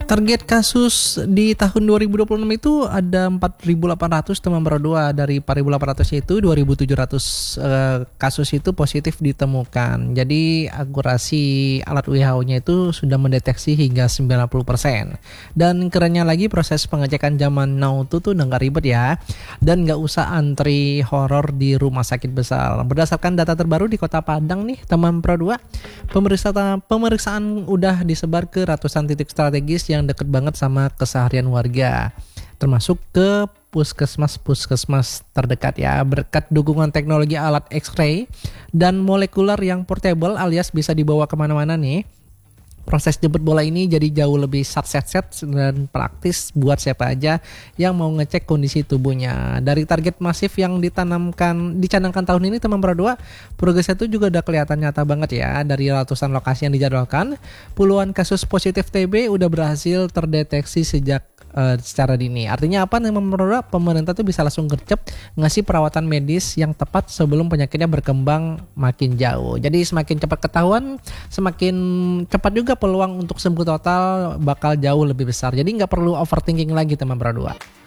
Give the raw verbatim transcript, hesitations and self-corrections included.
Target kasus di tahun dua ribu dua puluh enam itu ada empat ribu delapan ratus teman berdua. Dari empat ribu delapan ratus itu dua ribu tujuh ratus eh, kasus itu positif ditemukan. Jadi akurasi alat W H O-nya itu sudah mendeteksi hingga sembilan puluh persen. Dan kerennya lagi proses pengecekan zaman now itu tuh udah gak ribet ya. Dan gak usah antri horor di rumah sakit besar. Berdasarkan data terbaru di Kota Padang nih teman Pro dua, pemeriksaan pemeriksaan udah disebar ke ratusan titik strategis yang deket banget sama keseharian warga, termasuk ke puskesmas-puskesmas terdekat ya. Berkat dukungan teknologi alat X-ray dan molekuler yang portable alias bisa dibawa kemana-mana nih, proses jemput bola ini jadi jauh lebih sat-set-set dan praktis buat siapa aja yang mau ngecek kondisi tubuhnya. Dari target masif yang ditanamkan, dicanangkan tahun ini teman Pro dua, progresnya itu juga udah kelihatan nyata banget ya. Dari ratusan lokasi yang dijadwalkan, puluhan kasus positif T B udah berhasil terdeteksi sejak uh, secara dini. Artinya apa teman Pro dua? Pemerintah tuh bisa langsung gercep ngasih perawatan medis yang tepat sebelum penyakitnya berkembang makin jauh. Jadi semakin cepat ketahuan, semakin cepat juga peluang untuk sembuh total bakal jauh lebih besar. Jadi nggak perlu overthinking lagi teman Pro dua.